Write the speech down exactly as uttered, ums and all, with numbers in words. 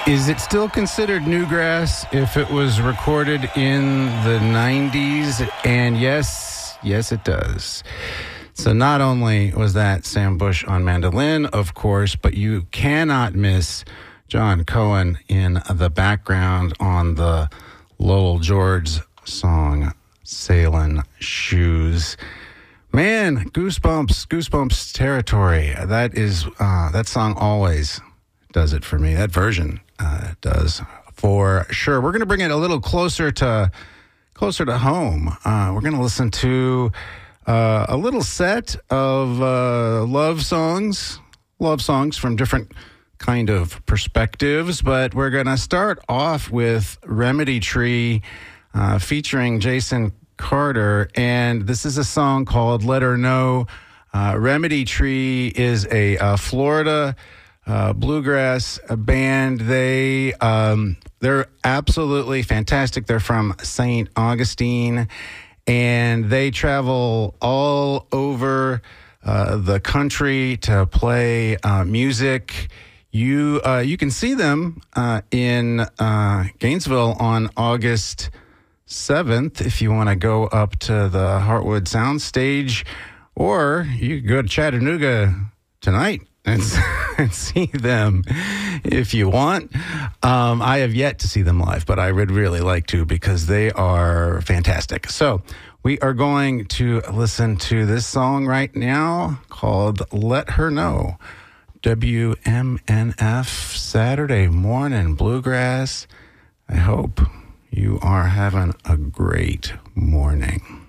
Is it still considered newgrass if it was recorded in the nineties? And yes, yes, it does. So not only was that Sam Bush on mandolin, of course, but you cannot miss John Cohen in the background on the Lowell George song, Sailin' Shoes. Man, goosebumps, goosebumps territory. That is, uh, that song always does it for me. That version uh, does for sure. We're going to bring it a little closer to closer to home. Uh, we're going to listen to uh, a little set of uh, love songs, love songs from different kind of perspectives. But we're going to start off with Remedy Tree uh, featuring Jason Carter, and this is a song called Let Her Know. Uh, Remedy Tree is a uh, Florida uh, bluegrass band. They um, they're absolutely fantastic. They're from Saint Augustine, and they travel all over uh, the country to play uh, music. You uh, you can see them uh, in uh, Gainesville on August seventh if you want to go up to the Heartwood Soundstage, or you can go to Chattanooga tonight and, and see them if you want. Um, I have yet to see them live, but I would really like to because they are fantastic. So we are going to listen to this song right now called Let Her Know. W M N F Saturday morning bluegrass. I hope you are having a great morning.